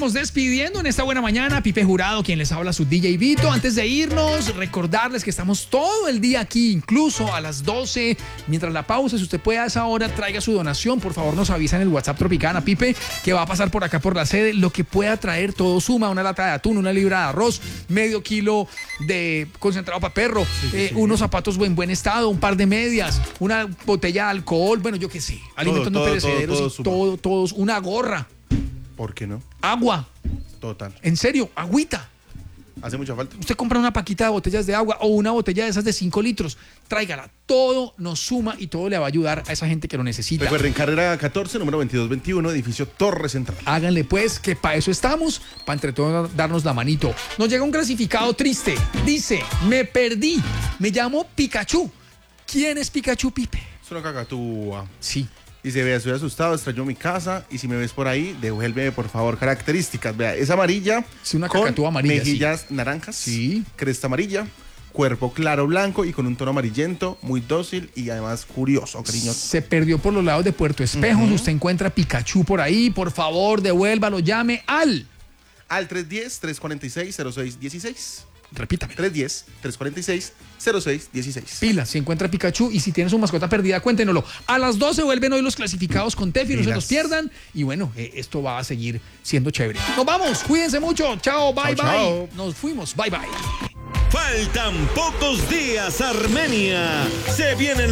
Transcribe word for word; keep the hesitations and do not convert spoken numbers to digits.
vamos despidiendo en esta buena mañana. Pipe Jurado, quien les habla, su D J Vito. Antes de irnos, recordarles que estamos todo el día aquí, incluso a las doce. Mientras la pausa, si usted puede a esa hora, traiga su donación. Por favor, nos avisa en el WhatsApp Tropicana, Pipe, que va a pasar por acá por la sede. Lo que pueda traer, todo suma. Una lata de atún, una libra de arroz, medio kilo de concentrado para perro, sí, sí, eh, sí. unos zapatos en buen estado, un par de medias, una botella de alcohol, bueno, yo qué sé, alimentos no perecederos, todo, todo, todo, todos, una gorra. ¿Por qué no? Agua. Total. En serio, agüita. Hace mucha falta. Usted compra una paquita de botellas de agua o una botella de esas de cinco litros, tráigala. Todo nos suma y todo le va a ayudar a esa gente que lo necesita. Recuerden, carrera catorce, número veintidós veintiuno, edificio Torre Central. Háganle pues, que para eso estamos, para entre todos darnos la manito. Nos llega un clasificado triste. Dice, me perdí. Me llamo Pikachu. ¿Quién es Pikachu, Pipe? Es una cacatúa. Sí. Dice, vea, estoy asustado, extraño mi casa y si me ves por ahí, devuélveme por favor características. Vea, es amarilla, sí, una cacatúa amarilla, mejillas sí. naranjas, sí. cresta amarilla, cuerpo claro blanco y con un tono amarillento, muy dócil y además curioso, cariñoso. Se perdió por los lados de Puerto Espejos, uh-huh. Usted encuentra Pikachu por ahí, por favor, devuélvalo, llame al... Al tres uno cero, tres cuatro seis, cero seis uno seis. Repítame. tres uno cero, tres cuatro seis, cero seis uno seis. Pila, si encuentra Pikachu y si tiene su mascota perdida, cuéntenoslo. A las doce vuelven hoy los clasificados con Tefi, no se los pierdan. Y bueno, eh, esto va a seguir siendo chévere. Nos vamos, cuídense mucho. Chao, bye, chao, bye. Chao. Nos fuimos, bye, bye. Faltan pocos días, Armenia. Se vienen